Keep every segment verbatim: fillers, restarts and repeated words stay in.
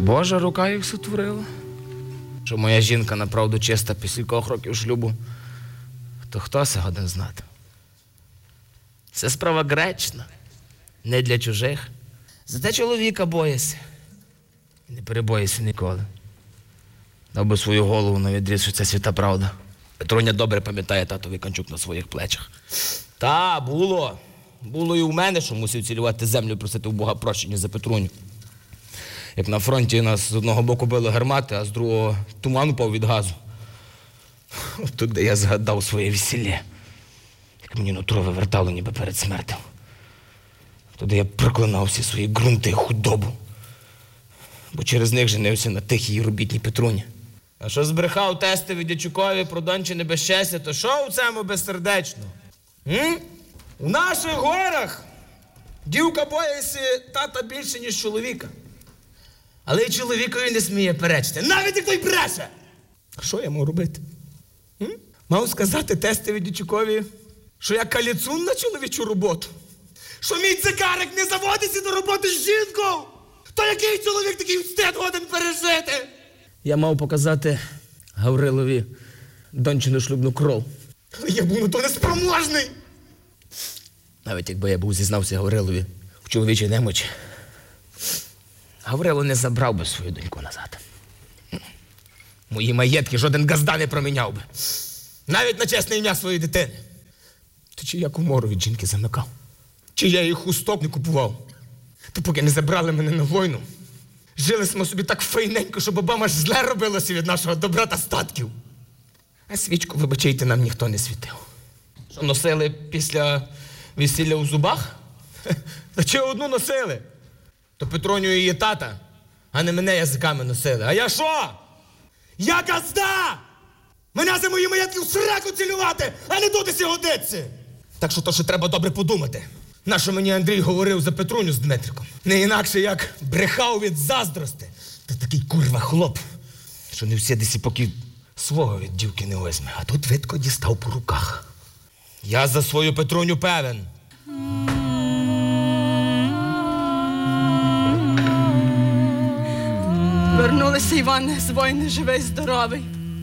Божа рука їх сотворила. Що моя жінка направду чиста після кількох років шлюбу, то хто се годен знати? Це справа гречна, не для чужих. Зате чоловіка боїся. І не перебоїся ніколи. Дав би свою голову на відріз, що це свята правда. Петруня добре пам'ятає татовий канчук на своїх плечах. Та, було. Було і у мене, що мусив цілювати землю і просити у Бога прощення за Петруню. Як на фронті нас з одного боку били гармати, а з другого туман упав від газу. От тут, де я згадав своє весілля. Як мені нутро вивертало, ніби перед смертю. Туди я проклинав всі свої ґрунти і худобу. Бо через них женився на тихій і робітній Петруні. А що збрехав тестові Дячукові про дончине безчестя, то що у цьому безсердечно? М? У наших горах дівка боїться тата більше, ніж чоловіка. Але й чоловікові не сміє перечити, навіть як той бреше! Що я мав робити? М? Мав сказати тестові Дячукові, що я каліцун на чоловічу роботу? Що мій цикарик не заводиться до роботи з жінкою? То який чоловік такий встид годен пережити? Я мав показати Гаврилові дончину шлюбну кров. Але я був на то неспроможний. Навіть якби я був зізнався Гаврилові в чоловічій немочі, Гаврило не забрав би свою доньку назад. Мої маєтки жоден газда не проміняв би. Навіть на чесне ім'я своєї дитини. То чи я комору від жінки замикав? Чи я її хусток не купував? То поки не забрали мене на війну, жили ми собі так файненько, що бабам аж зле робилося від нашого добра та статків. А свічку, вибачайте, нам ніхто не світив. Що носили після весілля у зубах? Та чи одну носили? То Петроню і її тата, а не мене язиками носили. А я що? Я газда! Мене за мої маєтки в сраку цілювати, а не дутися годиться! Так що то ще треба добре подумати. Нащо мені Андрій говорив за Петруню з Дмитриком? Не інакше, як брехав від заздрости. Та такий курва хлоп, що не всі десь поки свого від дівки не візьме. А тут видко дістав по руках. Я за свою Петруню певен. Вернулися, Іване, з війни живий, здоровий.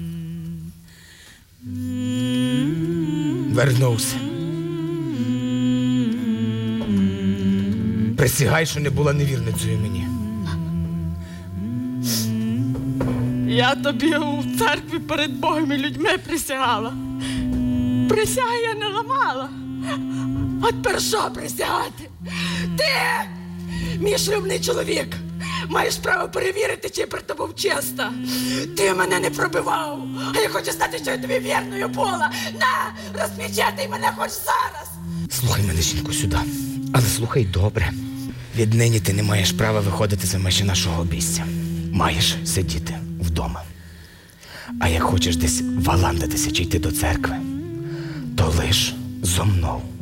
Вернувся. Присягай, що не була невірницею мені. Я тобі у церкві перед Богом і людьми присягала. Присяги я не ламала. От тепер що присягати? Ти, мій шлюбний чоловік, маєш право перевірити, чи я при тобою чиста. Ти мене не пробивав, а я хочу знати, що я тобі вірною була. На, розпечатай мене хоч зараз. Слухай мене, жінку, сюди. Але слухай добре. Віднині ти не маєш права виходити за межі нашого обійстя. Маєш сидіти вдома. А як хочеш десь валандатися чи йти до церкви, то лиш зо мною.